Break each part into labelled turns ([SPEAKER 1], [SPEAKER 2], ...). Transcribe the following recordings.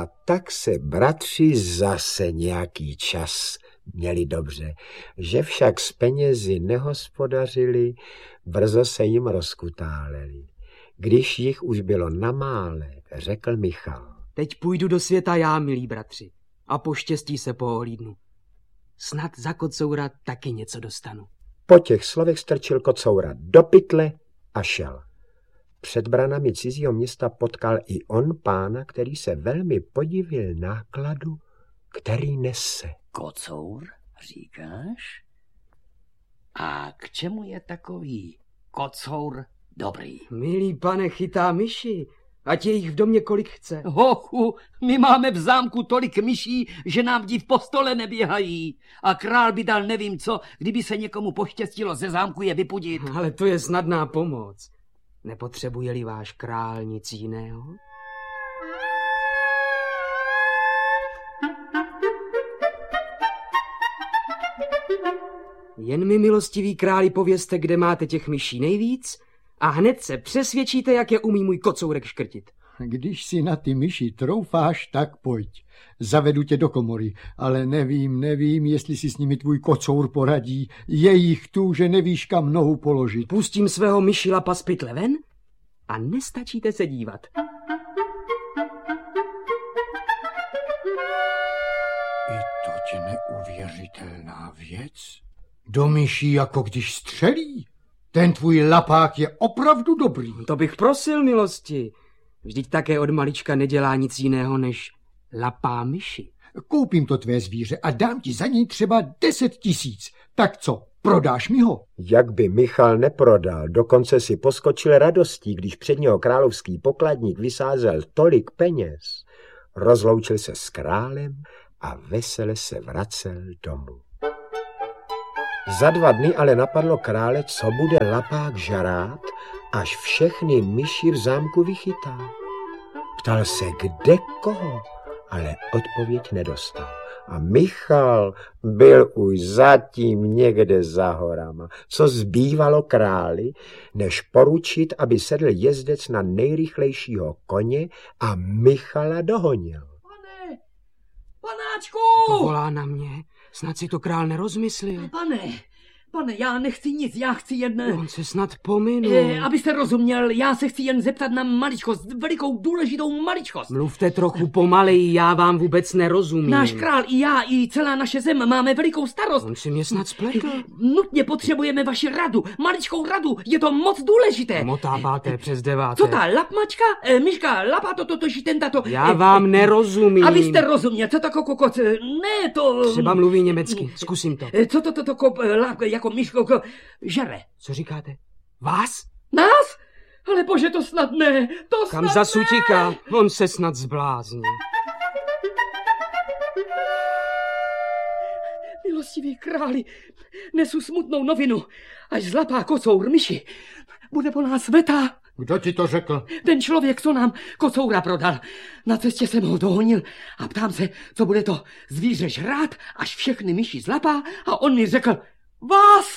[SPEAKER 1] A tak se bratři zase nějaký čas měli dobře, že však s penězi nehospodařili, brzo se jim rozkutáleli. Když jich už bylo namále, řekl Michal.
[SPEAKER 2] Teď půjdu do světa já, milí bratři, a po štěstí se poohlídnu. Snad za kocoura taky něco dostanu.
[SPEAKER 1] Po těch slovech strčil kocoura do pytle a šel. Před branami cizího města potkal i on pána, který se velmi podivil nákladu, který nese.
[SPEAKER 3] Kocour, říkáš? A k čemu je takový kocour dobrý?
[SPEAKER 2] Milý pane, chytá myši, ať je jich v domě kolik chce.
[SPEAKER 3] Hochu, my máme v zámku tolik myší, že nám v postole neběhají. A král by dal nevím co, kdyby se někomu poštěstilo ze zámku je vypudit.
[SPEAKER 2] Ale to je snadná pomoc. Nepotřebuje-li váš král nic jiného? Jen mi, milostivý králi, povězte, kde máte těch myší nejvíc a hned se přesvědčíte, jak je umí můj kocourek škrtit.
[SPEAKER 4] Když si na ty myši troufáš, tak pojď. Zavedu tě do komory, ale nevím, jestli si s nimi tvůj kocour poradí. Je jich tu, že nevíš, kam nohu položit.
[SPEAKER 2] Pustím svého myšilapa z pytle ven a nestačíte se dívat.
[SPEAKER 4] I to tě neuvěřitelná věc. Do myší, jako když střelí. Ten tvůj lapák je opravdu dobrý.
[SPEAKER 2] To bych prosil, milosti. Vždyť také od malička nedělá nic jiného, než lapá myši.
[SPEAKER 4] Koupím to tvé zvíře a dám ti za něj třeba 10 000. Tak co, prodáš mi ho?
[SPEAKER 1] Jak by Michal neprodal, dokonce si poskočil radostí, když před něho královský pokladník vysázel tolik peněz. Rozloučil se s králem a vesele se vracel domů. Za 2 dny ale napadlo krále, co bude lapák žrát, až všechny myši v zámku vychytá. Ptal se, kde koho, ale odpověď nedostal. A Michal byl už zatím někde za horama. Co zbývalo králi, než poručit, aby sedl jezdec na nejrychlejšího koně a Michala dohonil.
[SPEAKER 3] Pane, panáčku!
[SPEAKER 2] To volá na mě. Snad si to král nerozmyslil.
[SPEAKER 3] Pane, já nechci nic, já chci jen...
[SPEAKER 2] On se snad pominul.
[SPEAKER 3] Abyste rozuměl, já se chci jen zeptat na maličkost, velikou důležitou maličkost.
[SPEAKER 2] Mluvte trochu pomaleji, já vám vůbec nerozumím.
[SPEAKER 3] Náš král i já, i celá naše zem máme velikou starost.
[SPEAKER 2] On si mě snad spletl.
[SPEAKER 3] Nutně potřebujeme vaši radu, maličkou radu, je to moc důležité.
[SPEAKER 2] Motábáte přes 9.
[SPEAKER 3] Co ta lapmačka, myška, lapa, to, žitentato.
[SPEAKER 2] Já vám nerozumím.
[SPEAKER 3] Abyste rozuměl, co to kokot, ne to...
[SPEAKER 2] Třeba mluví německy, zkusím to.
[SPEAKER 3] Co to, jako myško, žere.
[SPEAKER 2] Co říkáte? Vás?
[SPEAKER 3] Nás? Ale bože, to snad ne, to
[SPEAKER 2] Kam
[SPEAKER 3] snad
[SPEAKER 2] zas
[SPEAKER 3] ne.
[SPEAKER 2] utíká? On se snad zblázní.
[SPEAKER 3] Milostivý králi, nesu smutnou novinu, až zlapá kocour myši. Bude po nás veta.
[SPEAKER 4] Kdo ti to řekl?
[SPEAKER 3] Ten člověk, co nám kocoura prodal. Na cestě jsem ho dohonil a ptám se, co bude to zvíře žrát, až všechny myši zlapá, a on mi řekl, vás!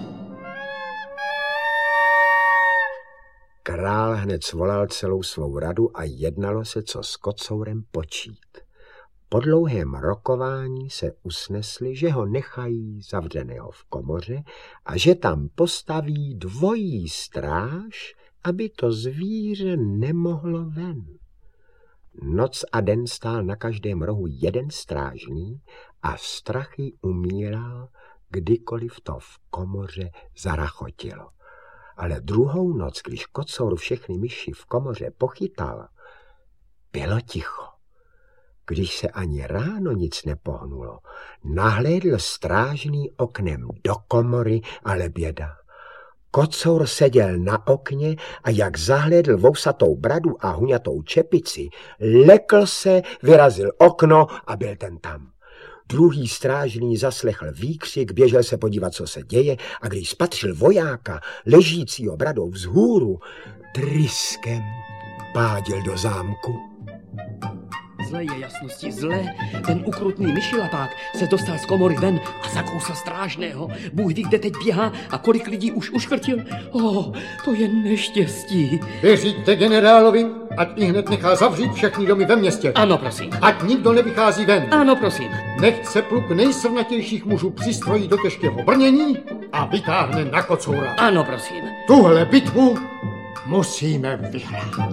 [SPEAKER 1] Král hned svolal celou svou radu a jednalo se, co s kocourem počít. Po dlouhém rokování se usnesli, že ho nechají zavřeného v komoře a že tam postaví dvojí stráž, aby to zvíře nemohlo ven. Noc a den stál na každém rohu jeden strážný a strachy umíral, kdykoliv to v komoře zarachotilo. Ale druhou noc, když kocour všechny myši v komoře pochytal, bylo ticho. Když se ani ráno nic nepohnulo, nahlédl strážný oknem do komory, ale běda. Kocour seděl na okně a jak zahlédl vousatou bradu a huňatou čepici, lekl se, vyrazil okno a byl ten tam. Druhý strážný zaslechl výkřik, běžel se podívat, co se děje, a když spatřil vojáka, ležícího bradou vzhůru, tryskem pádil do zámku.
[SPEAKER 3] Zle je jasnosti zle. Ten ukrutný myšilapák se dostal z komory ven a zakousl strážného. Bůh ví, kde teď běhá a kolik lidí už uškrtil. To je neštěstí.
[SPEAKER 4] Věříte generálovi, ať ihned nechá zavřít všechny domy ve městě.
[SPEAKER 3] Ano, prosím.
[SPEAKER 4] Ať nikdo nevychází ven.
[SPEAKER 3] Ano, prosím.
[SPEAKER 4] Nechť se pluk nejsrnatějších mužů přistrojí do těžkého brnění a vytáhne na kocoura.
[SPEAKER 3] Ano, prosím.
[SPEAKER 4] Tuhle bitvu musíme vyhrát.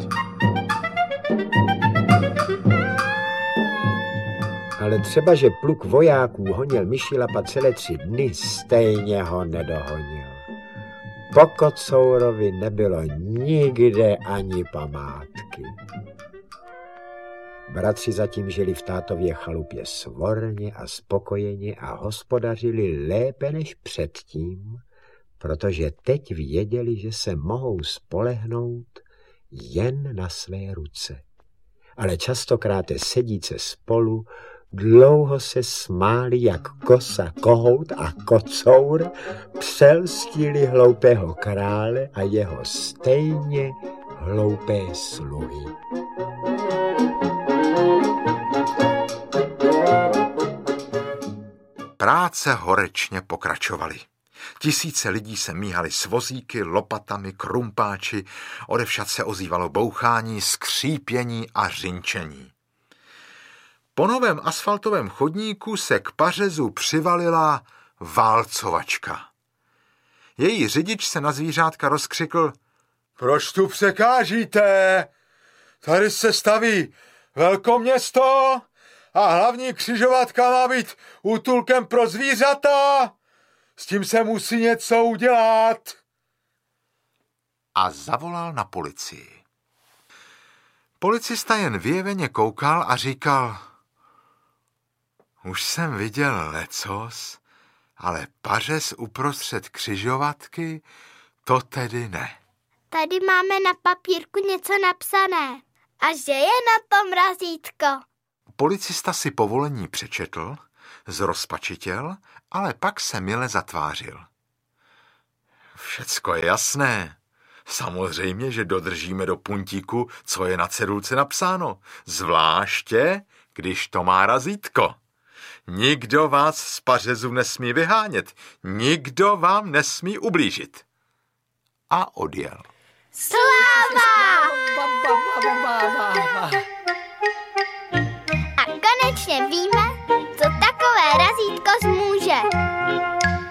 [SPEAKER 1] Ale třeba, že pluk vojáků honil myšilapa celé 3 dny, stejně ho nedohonil. Po kocourovi nebylo nikde ani památky. Bratři zatím žili v tátově chalupě svorně a spokojeně a hospodařili lépe než předtím, protože teď věděli, že se mohou spolehnout jen na své ruce. Ale častokrát sedíce spolu dlouho se smáli jak kosa, kohout a kocour, přelstili hloupého krále a jeho stejně hloupé sluhy.
[SPEAKER 5] Práce horečně pokračovaly. Tisíce lidí se míhali s vozíky, lopatami, krumpáči, odevšad se ozývalo bouchání, skřípění a řinčení. Po novém asfaltovém chodníku se k pařezu přivalila válcovačka. Její řidič se na zvířátka rozkřikl: Proč tu překážíte? Tady se staví velkoměsto a hlavní křižovatka má být útulkem pro zvířata. S tím se musí něco udělat. A zavolal na policii. Policista jen vyjeveně koukal a říkal: Už jsem viděl lecos, ale pařez uprostřed křižovatky, to tedy ne.
[SPEAKER 6] Tady máme na papírku něco napsané. A že je na tom razítko?
[SPEAKER 5] Policista si povolení přečetl, zrozpačitěl, ale pak se mile zatvářil. Všecko je jasné. Samozřejmě, že dodržíme do puntíku, co je na cedulce napsáno. Zvláště, když to má razítko. Nikdo vás z pařezu nesmí vyhánět. Nikdo vám nesmí ublížit. A odjel.
[SPEAKER 6] Sláva!